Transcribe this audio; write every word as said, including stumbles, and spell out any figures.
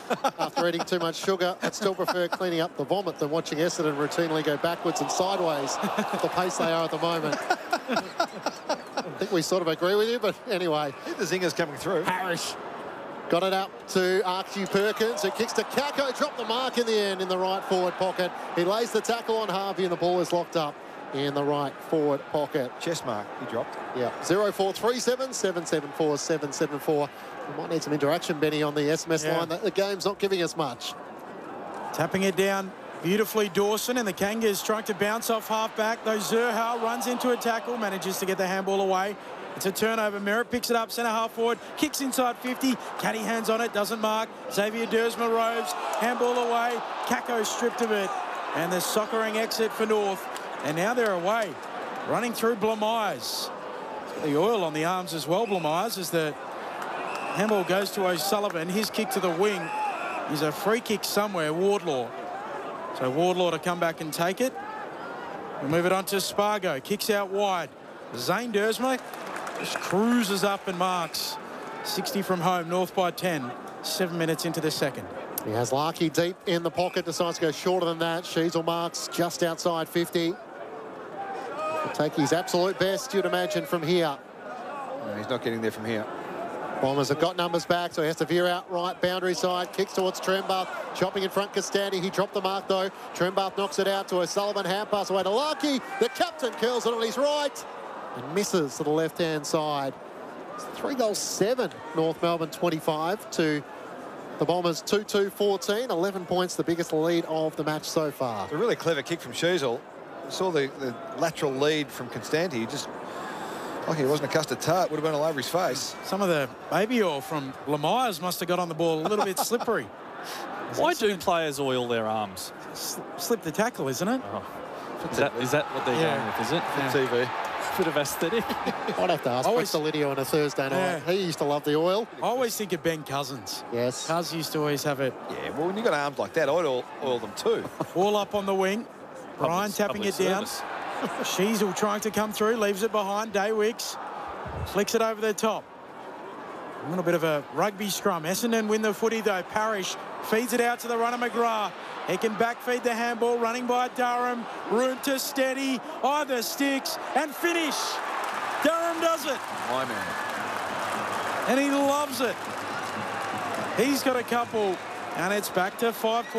after eating too much sugar. I'd still prefer cleaning up the vomit than watching Essendon routinely go backwards and sideways at the pace they are at the moment. I think we sort of agree with you, but anyway. I think the zinger's coming through. Parrish got it up to Archie Perkins, who kicks to Kako, dropped the mark in the end in the right forward pocket. He lays the tackle on Harvey and the ball is locked up in the right forward pocket. Chest mark, he dropped. Yeah, zero four three seven, seven seven four, seven seven four. We might need some interaction, Benny, on the S M S yeah. line. The game's not giving us much. Tapping it down beautifully, Dawson, and the Kangas trying to bounce off half-back. Though Zurhal runs into a tackle, manages to get the handball away. It's a turnover. Merritt picks it up, centre half forward, kicks inside fifty. Caddy hands on it, doesn't mark. Xavier Dersma roves, handball away. Kako stripped of it. And the soccering exit for North. And now they're away, running through Blamires. The oil on the arms as well, Blamires, as the handball goes to O'Sullivan. His kick to the wing is a free kick somewhere, Wardlaw. So Wardlaw to come back and take it. We move it on to Spargo. Kicks out wide. Zane Dersma just cruises up and marks. sixty from home, North by ten. Seven minutes into the second. He has Larkey deep in the pocket, decides to go shorter than that. Sheasel marks just outside fifty. He'll take his absolute best, you'd imagine, from here. No, he's not getting there from here. Bombers have got numbers back, so he has to veer out right boundary side. Kicks towards Trembath, chopping in front Castandi. He dropped the mark though. Trembath knocks it out to O'Sullivan. Hand pass away to Larkey. The captain curls it on his right and misses to the left-hand side. It's three goals, seven. North Melbourne twenty-five to the Bombers two two fourteen. eleven points, the biggest lead of the match so far. It's a really clever kick from Sheasel. Saw the, the lateral lead from Constanti. He just, like he wasn't a custard tart, would have been all over his face. Some of the baby oil from Lemires must have got on the ball a little bit slippery. Why do players oil their arms? S slip the tackle, isn't it? Oh. Is, that, is that what they're Yeah. going with, is it? Yeah. T V. Bit of aesthetic. I'd have to ask Always- Rex Lydio on a Thursday night. Yeah. He used to love the oil. I always think of Ben Cousins. Yes. Cuz used to always have it Yeah, well, when you've got arms like that, I'd oil, oil them too. all up on the wing. Brian Public- tapping public it down. service. Sheasel trying to come through, leaves it behind. Daywicks flicks it over the top. A little bit of a rugby scrum. Essendon win the footy though. Parrish feeds it out to the runner McGrath. He can backfeed the handball, running by Durham. Room to steady, either sticks and finish. Durham does it, My man. and he loves it. He's got a couple, and it's back to five.